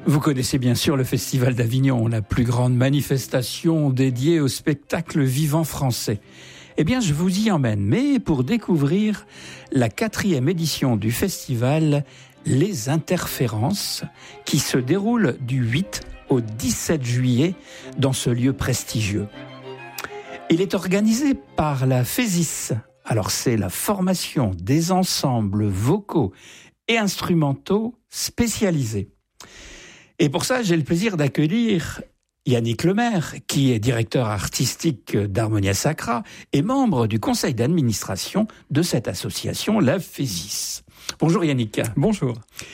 Vous connaissez bien sûr le Festival d'Avignon, la plus grande manifestation dédiée au spectacle vivant français. Eh bien, je vous y emmène, mais pour découvrir la 4e édition du festival Les Interférences, qui se déroule du 8 au 17 juillet dans ce lieu prestigieux. Il est organisé par la FESIS. Alors, c'est la formation des ensembles vocaux et instrumentaux spécialisés. Et pour ça, j'ai le plaisir d'accueillir Yannick Lemaire, qui est directeur artistique d'Harmonia Sacra et membre du conseil d'administration de cette association, la FESIS. Bonjour Yannick. Bonjour.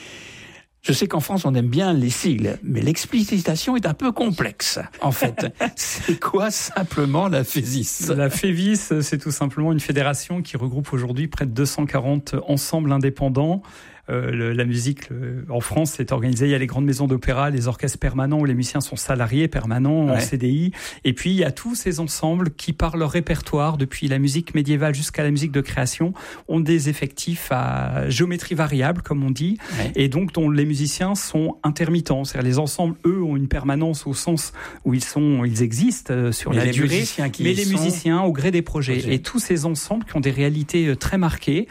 Je sais qu'en France, on aime bien les sigles, mais l'explicitation est un peu complexe. En fait, c'est quoi simplement la FESIS ? La FESIS, c'est tout simplement une fédération qui regroupe aujourd'hui près de 240 ensembles indépendants. La musique en France est organisée, il y a les grandes maisons d'opéra, les orchestres permanents où les musiciens sont salariés permanents en CDI, et puis il y a tous ces ensembles qui, par leur répertoire, depuis la musique médiévale jusqu'à la musique de création, ont des effectifs à géométrie variable, comme on dit, et donc dont les musiciens sont intermittents. C'est-à-dire les ensembles, eux, ont une permanence au sens où ils existent sur la durée, mais les musiciens au gré des projets. Et tous ces ensembles qui ont des réalités très marquées,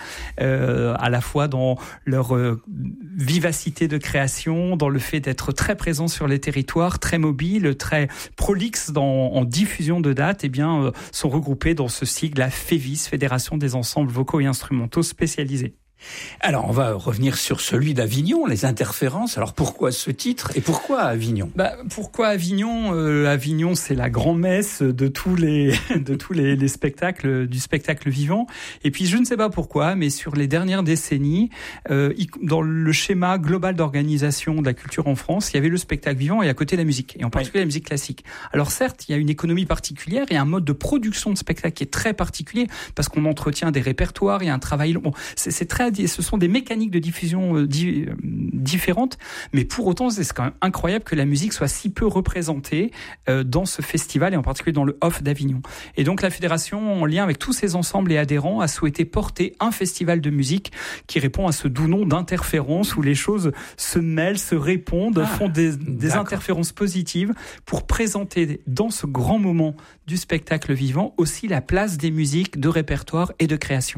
à la fois dans leur vivacité de création, dans le fait d'être très présent sur les territoires, très mobile, très prolixe en diffusion de dates, sont regroupés dans ce sigle, la FESIS, Fédération des ensembles vocaux et instrumentaux spécialisés. Alors, on va revenir sur celui d'Avignon, les interférences. Alors, pourquoi ce titre et pourquoi Avignon ? Pourquoi Avignon ? Avignon, c'est la grand-messe de tous les spectacles, du spectacle vivant. Et puis, je ne sais pas pourquoi, mais sur les dernières décennies, dans le schéma global d'organisation de la culture en France, il y avait le spectacle vivant et à côté la musique, et en particulier la musique classique. Alors certes, il y a une économie particulière et un mode de production de spectacle qui est très particulier, parce qu'on entretient des répertoires, il y a un travail long. Ce sont des mécaniques de diffusion différentes, mais pour autant, c'est quand même incroyable que la musique soit si peu représentée dans ce festival, et en particulier dans le Off d'Avignon. Et donc la fédération, en lien avec tous ses ensembles et adhérents, a souhaité porter un festival de musique qui répond à ce doux nom d'interférence, où les choses se mêlent, se répondent, font des interférences positives, pour présenter dans ce grand moment du spectacle vivant aussi la place des musiques de répertoire et de création.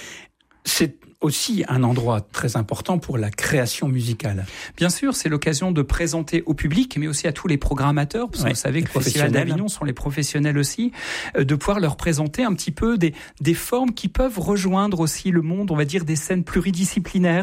C'est aussi un endroit très important pour la création musicale. Bien sûr, c'est l'occasion de présenter au public, mais aussi à tous les programmateurs, parce que vous savez que le Festival d'Avignon sont les professionnels aussi, de pouvoir leur présenter un petit peu des formes qui peuvent rejoindre aussi le monde, on va dire, des scènes pluridisciplinaires,